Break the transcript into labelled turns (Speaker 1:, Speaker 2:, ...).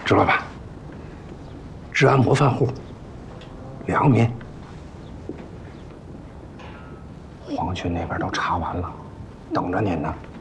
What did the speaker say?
Speaker 1: 支老板，治安模范户，良民。皇军那边都查完了，等着您呢。